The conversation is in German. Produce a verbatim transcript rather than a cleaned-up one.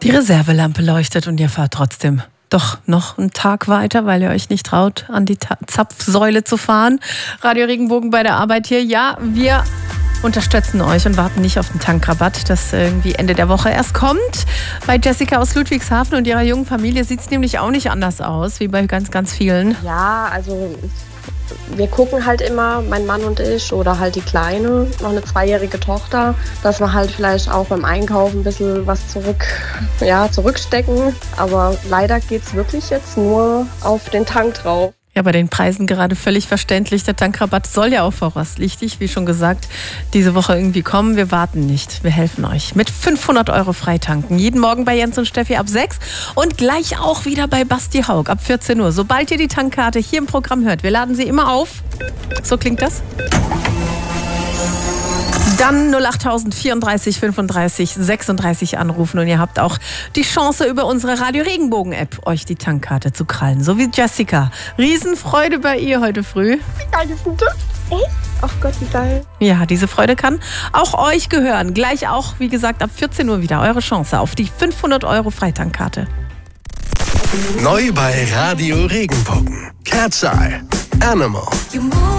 Die Reservelampe leuchtet und ihr fahrt trotzdem doch noch einen Tag weiter, weil ihr euch nicht traut, an die Ta- Zapfsäule zu fahren. Radio Regenbogen bei der Arbeit hier. Ja, wir unterstützen euch und warten nicht auf den Tankrabatt, das irgendwie Ende der Woche erst kommt. Bei Jessica aus Ludwigshafen und ihrer jungen Familie sieht es nämlich auch nicht anders aus, wie bei ganz, ganz vielen. Ja, also wir gucken halt immer, mein Mann und ich oder halt die Kleine, noch eine zweijährige Tochter, dass wir halt vielleicht auch beim Einkaufen ein bisschen was zurück, ja, zurückstecken. Aber leider geht es wirklich jetzt nur auf den Tank drauf. Ja, bei den Preisen gerade völlig verständlich. Der Tankrabatt soll ja auch voraussichtlich, wie schon gesagt, diese Woche irgendwie kommen. Wir warten nicht. Wir helfen euch mit fünfhundert Euro freitanken. Jeden Morgen bei Jens und Steffi ab sechs und gleich auch wieder bei Basti Haug ab vierzehn Uhr. Sobald ihr die Tankkarte hier im Programm hört, wir laden sie immer auf. So klingt das. Dann null acht vierunddreißig fünfunddreißig sechsunddreißig anrufen und ihr habt auch die Chance, über unsere Radio Regenbogen App euch die Tankkarte zu krallen. So wie Jessica. Riesenfreude bei ihr heute früh. Wie geil ist denn das? Echt? Ach Gott, wie geil. Ja, diese Freude kann auch euch gehören. Gleich auch, wie gesagt, ab vierzehn Uhr wieder eure Chance auf die fünfhundert Euro Freitankkarte. Neu bei Radio Regenbogen. Cat's Eye. Animal.